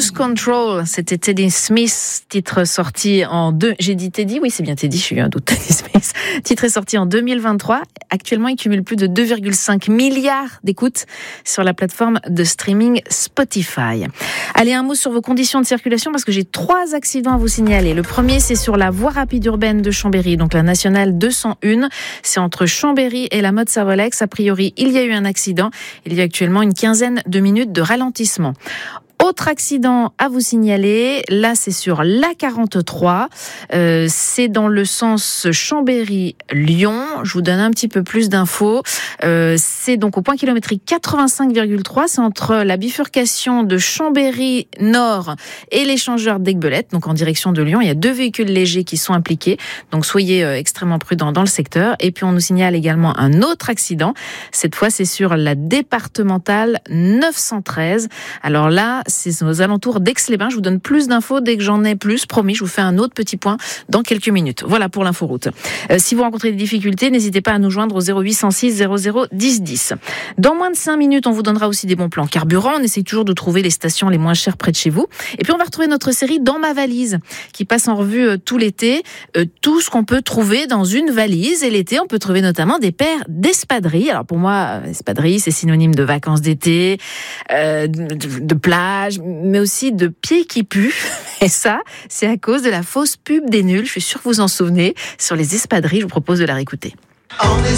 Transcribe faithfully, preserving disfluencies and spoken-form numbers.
Lose Control, c'était Teddy Smith, titre sorti en deux. J'ai dit Teddy, oui c'est bien Teddy, je suis eu un doute. Teddy Smith, titre est sorti en deux mille vingt-trois. Actuellement, il cumule plus de deux virgule cinq milliards d'écoutes sur la plateforme de streaming Spotify. Allez, un mot sur vos conditions de circulation parce que j'ai trois accidents à vous signaler. Le premier, c'est sur la voie rapide urbaine de Chambéry, donc la nationale deux cent un. C'est entre Chambéry et la Motte-Savolex. A priori, il y a eu un accident. Il y a actuellement une quinzaine de minutes de ralentissement. Autre accident à vous signaler, là c'est sur l'A quarante-trois, euh, c'est dans le sens Chambéry-Lyon, je vous donne un petit peu plus d'infos, euh, c'est donc au point kilométrique quatre-vingt-cinq virgule trois, c'est entre la bifurcation de Chambéry-Nord et l'échangeur d'Aiguebelette, donc en direction de Lyon, il y a deux véhicules légers qui sont impliqués, donc soyez euh, extrêmement prudents dans le secteur, et puis on nous signale également un autre accident, cette fois c'est sur la départementale neuf cent treize, alors là, c'est aux alentours d'Aix-les-Bains. Je vous donne plus d'infos dès que j'en ai plus. Promis, je vous fais un autre petit point dans quelques minutes. Voilà pour l'inforoute. Euh, si vous rencontrez des difficultés, n'hésitez pas à nous joindre au zéro huit cent six zéro zéro dix dix. Dans moins de cinq minutes, on vous donnera aussi des bons plans carburant. On essaye toujours de trouver les stations les moins chères près de chez vous. Et puis, on va retrouver notre série Dans ma valise qui passe en revue euh, tout l'été. Euh, tout ce qu'on peut trouver dans une valise. Et l'été, on peut trouver notamment des paires d'espadrilles. Alors, pour moi, euh, espadrilles, c'est synonyme de vacances d'été, euh, de, de plage, mais aussi de pieds qui puent. Et ça, c'est à cause de la fausse pub des nuls. Je suis sûre que vous en souvenez. Sur les espadrilles, je vous propose de la réécouter.